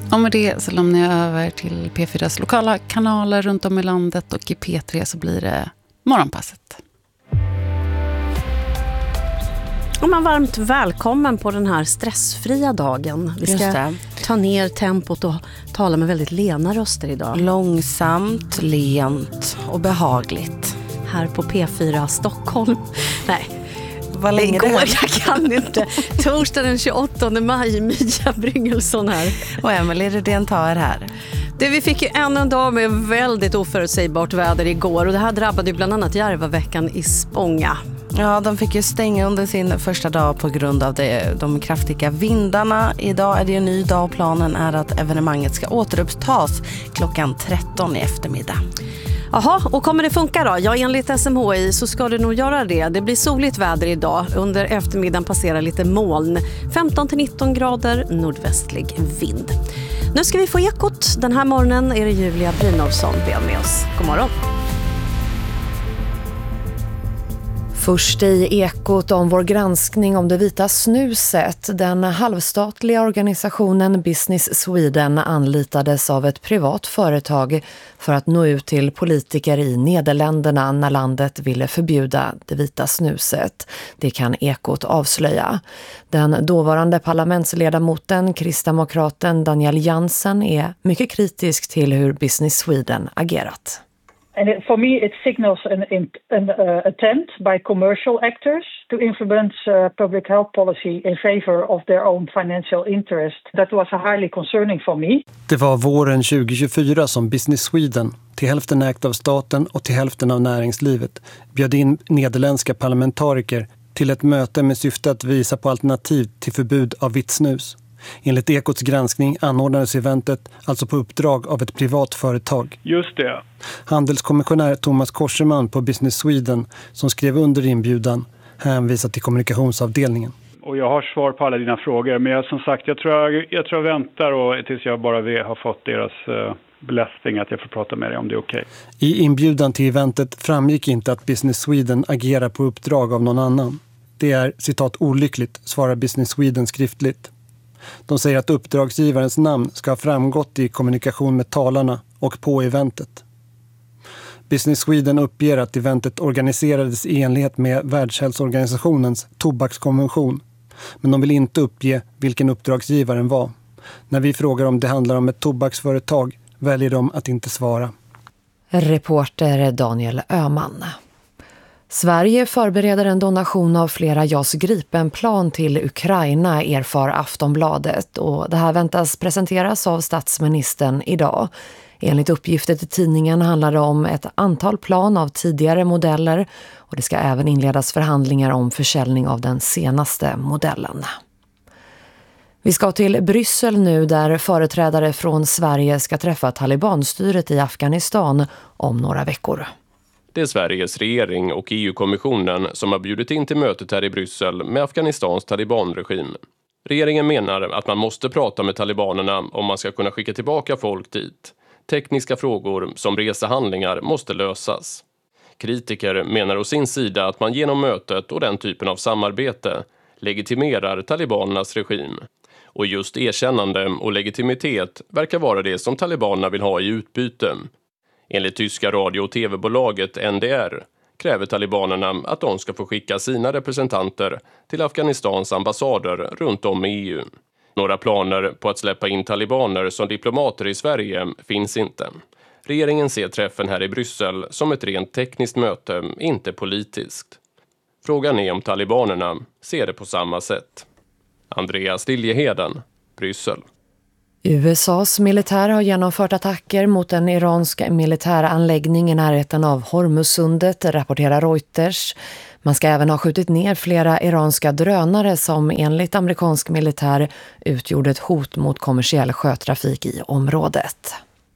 Och med det så lämnar jag över till P4s lokala kanaler runt om i landet, och i P3 så blir det Morgonpasset. Och man varmt välkommen på den här stressfria dagen. Vi ska ta ner tempot och tala med väldigt lena röster idag. Långsamt, lent och behagligt. Här på P4 Stockholm. Nej. Vad länge det går, jag kan inte. Torsdag den 28 maj, Mia Bryngelsson här. Och Emelie Rydén tar här. Vi fick ju ännu en dag med väldigt oförutsägbart väder igår. Och det här drabbade ju bland annat Järvaveckan i Spånga. Ja, de fick ju stänga under sin första dag på grund av de kraftiga vindarna. Idag är det en ny dag och planen är att evenemanget ska återupptas klockan 13 i eftermiddag. Jaha, och kommer det funka då? Ja, enligt SMHI så ska det nog göra det. Det blir soligt väder idag. Under eftermiddagen passerar lite moln. 15-19 grader, nordvästlig vind. Nu ska vi få ekot. Den här morgonen är det Julia Brynolfsson med oss. God morgon. Först i ekot om vår granskning om det vita snuset. Den halvstatliga organisationen Business Sweden anlitades av ett privat företag för att nå ut till politiker i Nederländerna när landet ville förbjuda det vita snuset. Det kan ekot avslöja. Den dåvarande parlamentsledamoten, kristdemokraten Daniel Jansen, är mycket kritisk till hur Business Sweden agerat. And for me, it signals an attempt by commercial actors to influence public health policy in favor of their own financial interest. That was highly concerning for me. Det var våren 2024 som Business Sweden, till hälften ägt av staten och till hälften av näringslivet, bjöd in nederländska parlamentariker till ett möte med syfte att visa på alternativ till förbud av vitt snus. Enligt Ekots granskning anordnades eventet alltså på uppdrag av ett privat företag. Just det. Handelskommissionär Thomas Korseman på Business Sweden, som skrev under inbjudan, hänvisar till kommunikationsavdelningen. Och jag har svar på alla dina frågor, men som sagt, jag tror jag väntar och tills jag bara har fått deras blessing att jag får prata med dig om det är okej. I inbjudan till eventet framgick inte att Business Sweden agerar på uppdrag av någon annan. Det är, citat, olyckligt, svarar Business Sweden skriftligt. De säger att uppdragsgivarens namn ska ha framgått i kommunikation med talarna och på eventet. Business Sweden uppger att eventet organiserades i enlighet med Världshälsoorganisationens tobakskonvention. Men de vill inte uppge vilken uppdragsgivaren var. När vi frågar om det handlar om ett tobaksföretag väljer de att inte svara. Reporter Daniel Öhman. Sverige förbereder en donation av flera JAS Gripen-plan till Ukraina, erfar Aftonbladet, och det här väntas presenteras av statsministern idag. Enligt uppgifter till tidningen handlar det om ett antal plan av tidigare modeller, och det ska även inledas förhandlingar om försäljning av den senaste modellen. Vi ska till Bryssel nu, där företrädare från Sverige ska träffa talibanstyret i Afghanistan om några veckor. Det är Sveriges regering och EU-kommissionen som har bjudit in till mötet här i Bryssel med Afghanistans talibanregim. Regeringen menar att man måste prata med talibanerna om man ska kunna skicka tillbaka folk dit. Tekniska frågor som resehandlingar måste lösas. Kritiker menar å sin sida att man genom mötet och den typen av samarbete legitimerar talibanernas regim. Och just erkännande och legitimitet verkar vara det som talibanerna vill ha i utbyte. Enligt tyska radio- och tv-bolaget NDR kräver talibanerna att de ska få skicka sina representanter till Afghanistans ambassader runt om i EU. Några planer på att släppa in talibaner som diplomater i Sverige finns inte. Regeringen ser träffen här i Bryssel som ett rent tekniskt möte, inte politiskt. Frågan är om talibanerna ser det på samma sätt. Andreas Liljeheden, Bryssel. USAs militär har genomfört attacker mot en iransk militäranläggning i närheten av Hormuzsundet, rapporterar Reuters. Man ska även ha skjutit ner flera iranska drönare som enligt amerikansk militär utgjorde ett hot mot kommersiell sjötrafik i området.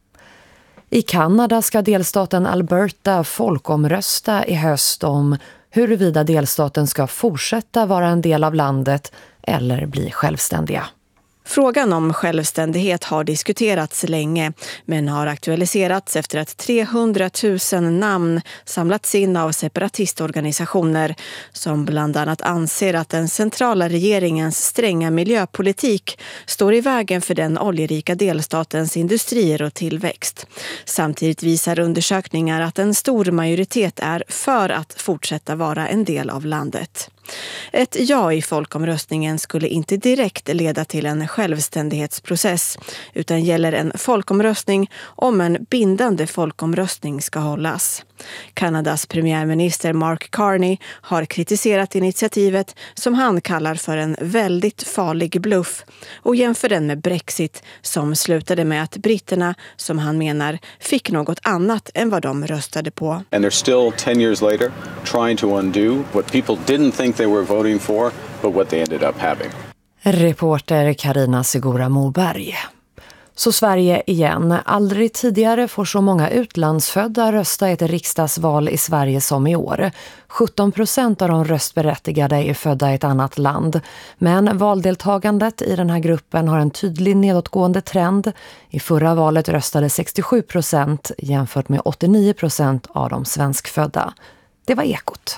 I Kanada ska delstaten Alberta folkomrösta i höst om huruvida delstaten ska fortsätta vara en del av landet eller bli självständiga. Frågan om självständighet har diskuterats länge, men har aktualiserats efter att 300 000 namn samlats in av separatistorganisationer som bland annat anser att den centrala regeringens stränga miljöpolitik står i vägen för den oljerika delstatens industrier och tillväxt. Samtidigt visar undersökningar att en stor majoritet är för att fortsätta vara en del av landet. Ett ja i folkomröstningen skulle inte direkt leda till en självständighetsprocess utan gäller en folkomröstning om en bindande folkomröstning ska hållas. Kanadas premiärminister Mark Carney har kritiserat initiativet som han kallar för en väldigt farlig bluff och jämför den med Brexit som slutade med att britterna, som han menar, fick något annat än vad de röstade på. And they're still 10 years later trying to undo what people didn't think they were voting for but what they ended up having. Reporter Carina Segura Moberg. Så Sverige igen. Aldrig tidigare får så många utlandsfödda rösta i ett riksdagsval i Sverige som i år. 17% av de röstberättigade är födda i ett annat land. Men valdeltagandet i den här gruppen har en tydlig nedåtgående trend. I förra valet röstade 67% jämfört med 89% av de svenskfödda. Det var Ekot.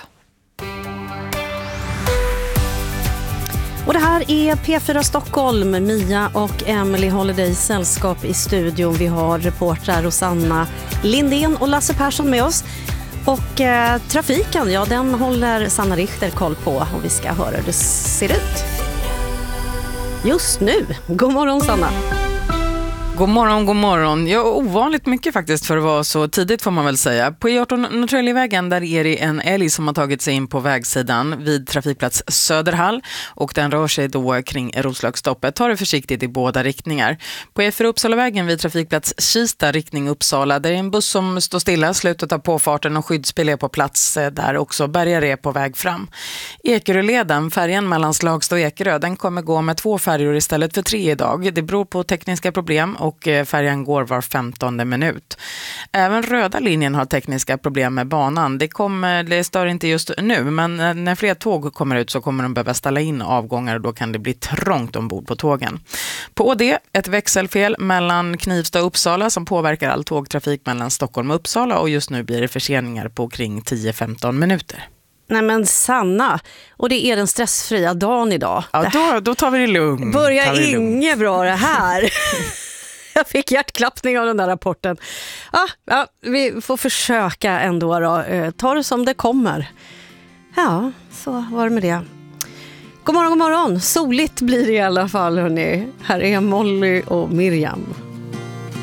Och det här är P4 Stockholm. Mia och Emily håller dig i sällskap i studion. Vi har reportrar Rosanna Lindén och Lasse Persson med oss. Och trafiken, ja, den håller Sanna Richter koll på. Och vi ska höra hur det ser ut just nu. God morgon, Sanna. God morgon, god morgon. Ja, ovanligt mycket faktiskt för att vara så tidigt får man väl säga. På E18 Norrtäljevägen där är det en älg som har tagit sig in på vägsidan vid trafikplats Söderhall och den rör sig då kring Roslagsstoppet. Ta det försiktigt i båda riktningar. På E4 Uppsalavägen vid trafikplats Kista riktning Uppsala där är en buss som står stilla, slutet av påfarten och skyddsbil är på plats där också. Bärgare är på väg fram. Ekeröleden, färjan mellan Slagsta och Ekerö, den kommer gå med 2 färjor istället för 3 idag. Det beror på tekniska problem och färjan går var 15:e minut. Även röda linjen har tekniska problem med banan. Det stör inte just nu, men när fler tåg kommer ut så kommer de behöva ställa in avgångar och då kan det bli trångt ombord på tågen. På det ett växelfel mellan Knivsta och Uppsala som påverkar all tågtrafik mellan Stockholm och Uppsala och just nu blir det förseningar på kring 10-15 minuter. Nej men Sanna, och det är den stressfria dagen idag. Ja, då tar vi det lugnt. Börjar inget bra det här. Jag fick hjärtklappning av den där rapporten. Ja, vi får försöka ändå då. Ta det som det kommer. Ja, så var det med det. God morgon, god morgon. Soligt blir det i alla fall, hörni. Här är Molly och Miriam.